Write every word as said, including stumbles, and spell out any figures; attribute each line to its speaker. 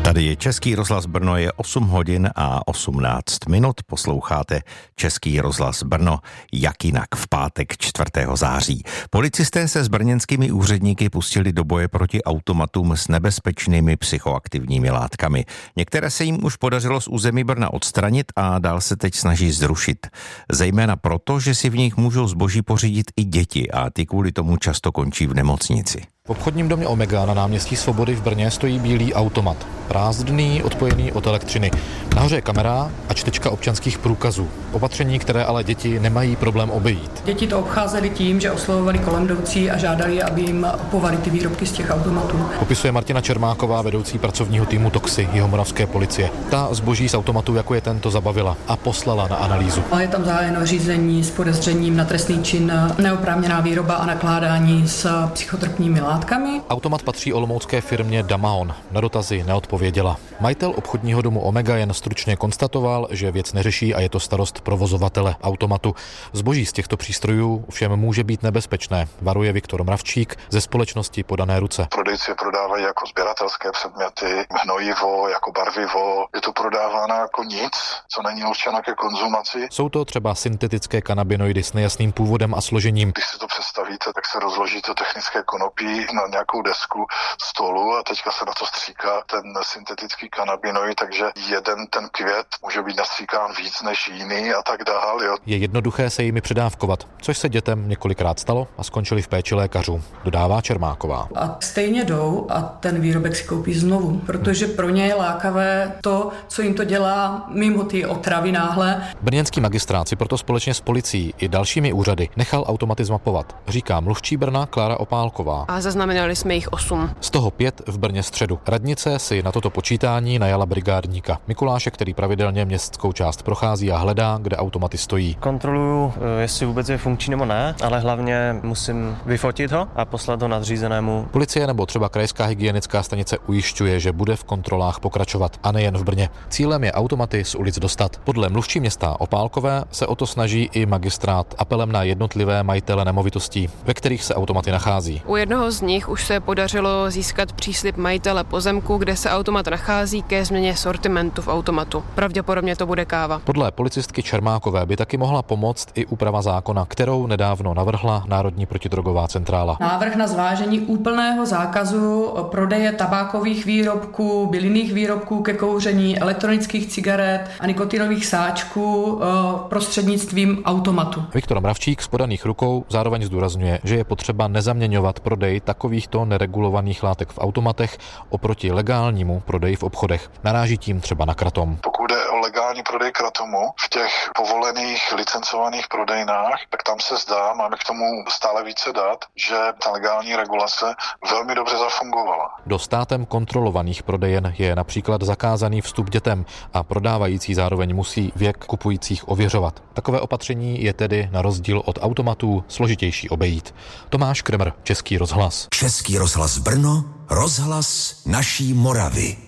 Speaker 1: Tady je Český rozhlas Brno, je osm hodin a osmnáct minut. Posloucháte Český rozhlas Brno, jak jinak v pátek čtvrtého září. Policisté se s brněnskými úředníky pustili do boje proti automatům s nebezpečnými psychoaktivními látkami. Některé se jim už podařilo z území Brna odstranit a dál se teď snaží zrušit. Zejména proto, že si v nich můžou zboží pořídit i děti a ty kvůli tomu často končí v nemocnici.
Speaker 2: V obchodním domě Omega na náměstí Svobody v Brně stojí bílý automat. Prázdný, odpojený od elektřiny. Nahoře je kamera a čtečka občanských průkazů. Opatření, které ale děti nemají problém obejít.
Speaker 3: Děti to obcházely tím, že oslovovali kolem jdoucí a žádali, aby jim kupovali ty výrobky z těch automatů.
Speaker 2: Popisuje Martina Čermáková, vedoucí pracovního týmu Toxy jihomoravské policie. Ta zboží z automatu, jako je tento, zabavila a poslala na analýzu.
Speaker 3: Je tam zahájeno řízení s podezřením na trestný čin neoprávněná výroba a nakládání s psychotropními látkami.
Speaker 2: Automat patří olomoucké firmě Damaon. Na dotazy neodpověděla. Majitel obchodního domu Omega jen stručně konstatoval, že věc neřeší a je to starost provozovatele automatu. Zboží z těchto přístrojů všem může být nebezpečné, varuje Viktor Mravčík ze společnosti Podané ruce.
Speaker 4: Prodejci prodávají jako sběratelské předměty, hnojivo, jako barvivo. Je to prodáváno jako nic, co není určeno ke konzumaci.
Speaker 2: Jsou to třeba syntetické kanabinoidy s nejasným původem a složením.
Speaker 4: Když si to představíte, tak se rozloží to technické konopí na nějakou desku stolu a teďka se na to stříká ten syntetický kanabinoid, takže jeden ten květ může být nastříkán víc než jiný a tak dál. Jo.
Speaker 2: Je jednoduché se jimi předávkovat, což se dětem několikrát stalo a skončili v péči lékařů, dodává Čermáková.
Speaker 3: A stejně jdou a ten výrobek si koupí znovu, protože pro ně je lákavé to, co jim to dělá mimo ty otravy náhle.
Speaker 2: Brněnský magistrát si proto společně s policií i dalšími úřady nechal automaty zmapovat, říká mluvčí Brna Klára Opálková.
Speaker 5: A zaznamenali jsme jich osm.
Speaker 2: Z toho pět v Brně středu. Radnice si na toto počítání najala brigádníka Mikuláše, který pravidelně městskou část prochází a hledá, kde automaty stojí.
Speaker 6: Kontroluju, jestli vůbec je funkční nebo ne, ale hlavně musím vyfotit ho a poslat ho nadřízenému.
Speaker 2: Policie nebo třeba krajská hygienická stanice ujišťuje, že bude v kontrolách pokračovat a nejen v Brně. Cílem je automaty z ulic dostat. Podle mluvčí města Opálkové se o to snaží i magistrát apelem na jednotlivé majitele nemovitostí, ve kterých se automaty nachází.
Speaker 5: U jednoho z nich už se podařilo získat příslib majitele pozemku, kde se automat nachází, ke změně sortimentu v automatu. Pravděpodobně to bude káva.
Speaker 2: Podle policistky Čermákové by taky mohla pomoct i úprava zákona, kterou nedávno navrhla Národní protidrogová centrála.
Speaker 3: Návrh na zvážení úplného zákazu prodeje tabákových výrobků, bylinných výrobků ke kouření, elektronických cigaret a nikotinových sáčků prostřednictvím automatu.
Speaker 2: Viktor Mravčík z Podaných rukou zároveň zdůrazňuje, že je potřeba nezaměňovat prodej takovýchto neregulovaných látek v automatech oproti legálnímu prodeji v obchodech. Naráží tím třeba na kratom.
Speaker 4: Pokud jde o legální prodej kratomu v těch povolených licencovaných prodejnách, tak tam se zdá, máme k tomu stále více dat, že ta legální regulace velmi dobře zafungovala.
Speaker 2: Do státem kontrolovaných prodejen je například zakázaný vstup dětem a prodávající zároveň musí věk kupujících ověřovat. Takové opatření je tedy na rozdíl od automatů složitější obejít. Tomáš Kremr, Český rozhlas.
Speaker 7: Český rozhlas Brno, rozhlas naší Moravy.